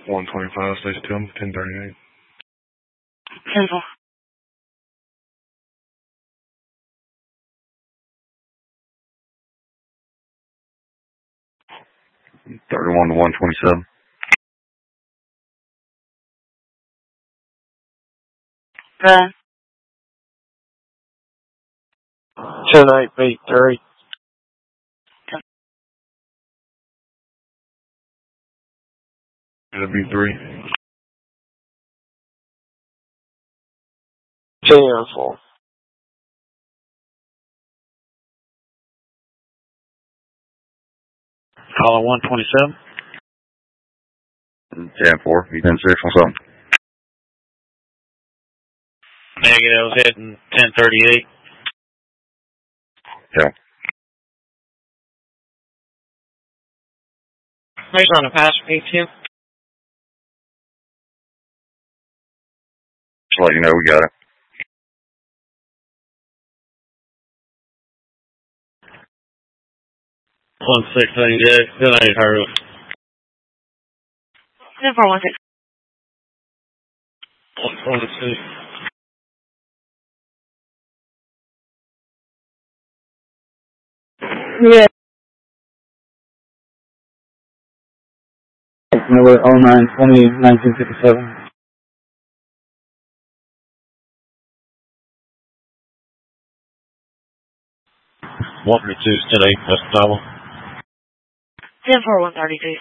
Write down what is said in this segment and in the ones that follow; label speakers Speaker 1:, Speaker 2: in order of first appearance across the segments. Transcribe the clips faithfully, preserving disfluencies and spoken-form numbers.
Speaker 1: one twenty-five, station two, ten thirty-eight.
Speaker 2: ten four.
Speaker 3: thirty-one to one twenty-seven.
Speaker 2: Right.
Speaker 4: ten eight B three.
Speaker 1: It'll be three.
Speaker 4: ten four.
Speaker 5: Caller one twenty-seven.
Speaker 3: ten four, you ten six on something.
Speaker 5: Negative, heading ten thirty-eight.
Speaker 3: Yeah.
Speaker 4: He's on a pass P two.
Speaker 3: Just let you know we got it.
Speaker 5: one six eighty-eight, ten eight, hurry.
Speaker 2: ten four one six.
Speaker 5: one twenty-two.
Speaker 6: Yeah. Number oh nine twenty nineteen fifty-seven.
Speaker 5: one thirty-two, ten eight, that's the double.
Speaker 2: ten four one thirty-two.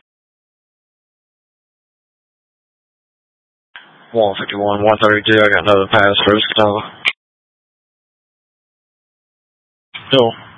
Speaker 4: one fifty-one, one thirty-two, I got another pass for this tower.
Speaker 5: Still.